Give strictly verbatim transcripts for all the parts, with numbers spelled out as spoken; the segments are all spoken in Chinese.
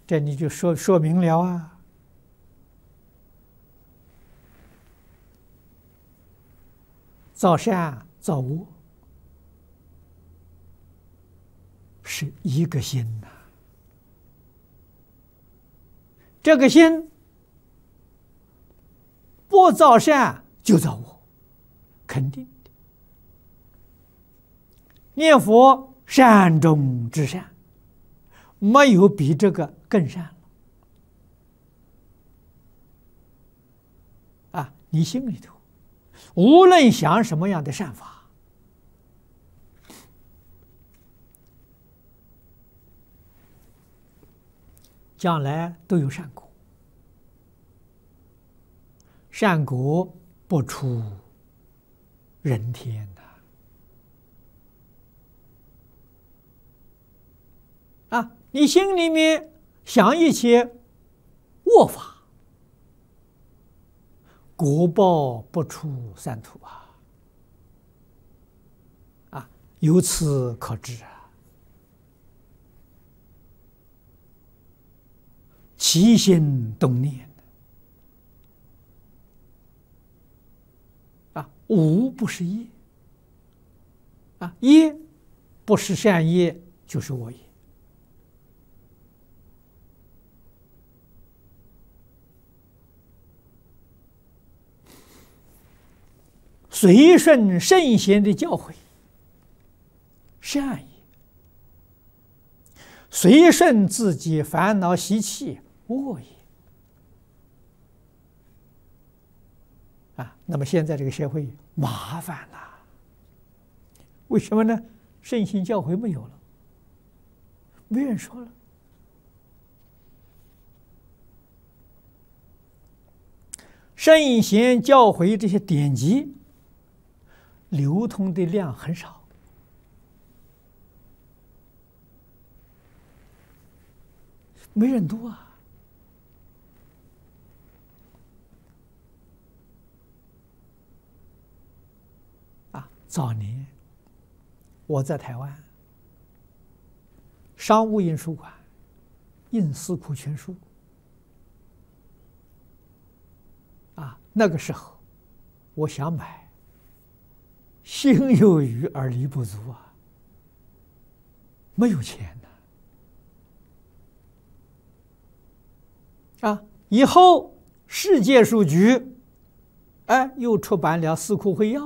这你就说说明了啊。造善造恶是一个心呐、啊，这个心不造善就造恶，肯定的。念佛善中之善，没有比这个更善了啊！你心里头无论想什么样的善法，将来都有善果，善果不出人天呐！啊，你心里面想一些恶法，果报不出三途啊！啊，由此可知啊，起心动念啊，无不是业啊，业不是善业就是恶业。随顺圣贤的教诲，善业；随顺自己烦恼习气，恶业。啊，那么现在这个社会麻烦了，为什么呢？圣贤教诲没有了，没人说了。圣贤教诲这些典籍流通的量很少，没人读啊！啊，早年我在台湾商务印书馆印《四库全书》啊，那个时候我想买。心有余而力不足啊，没有钱呐！啊，以后世界书局，哎，又出版了《四库会要》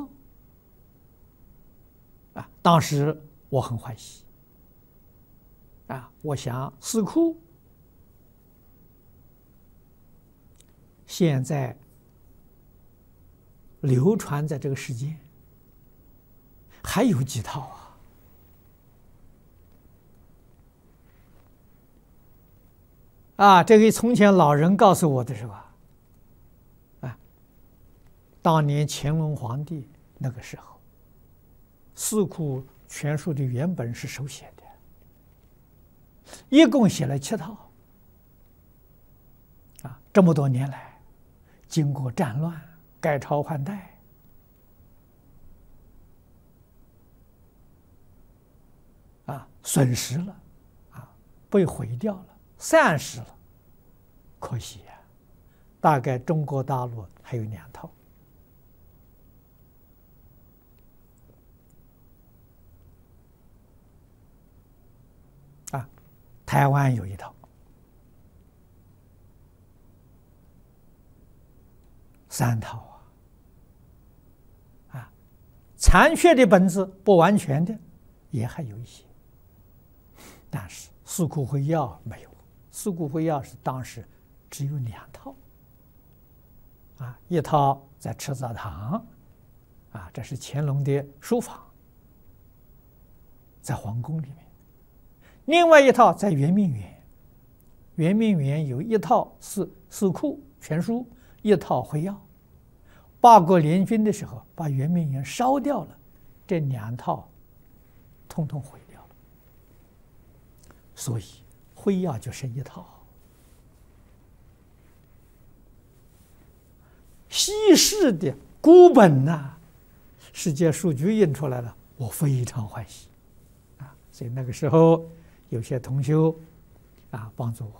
啊，当时我很欢喜啊，我想四库现在流传在这个世界。还有几套啊？啊，这个从前老人告诉我的是吧？啊，当年乾隆皇帝那个时候，《四库全书》的原本是手写的，一共写了七套。啊，这么多年来，经过战乱、改朝换代。啊，损失了，啊，被毁掉了，散失了，可惜呀、啊！大概中国大陆还有两套，啊，台湾有一套，三套啊，啊，残缺的本子不完全的也还有一些。但是《四库会要》没有，《四库会要》是当时只有两套，啊，一套在赤藻堂，啊，这是乾隆的书房，在皇宫里面；另外一套在圆明园，圆明园有一套四四库全书，一套会要。八国联军的时候，把圆明园烧掉了，这两套统统毁。所以会要就剩一套，西式的孤本呐、啊，世界书局印出来了，我非常欢喜啊！所以那个时候有些同修啊帮助我